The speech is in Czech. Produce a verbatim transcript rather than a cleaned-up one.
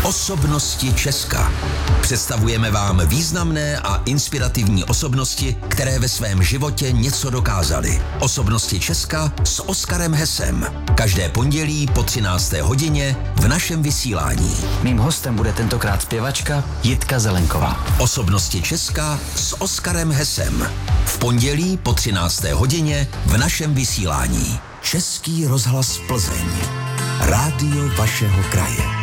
Osobnosti Česka. Představujeme vám významné a inspirativní osobnosti, které ve svém životě něco dokázaly. Osobnosti Česka s Oskarem Hesem. Každé pondělí po třinácté hodině v našem vysílání. Mým hostem bude tentokrát zpěvačka Jitka Zelenková. Osobnosti Česka s Oskarem Hesem. V pondělí po třinácté hodině v našem vysílání. Český rozhlas Plzeň. Rádio vašeho kraje.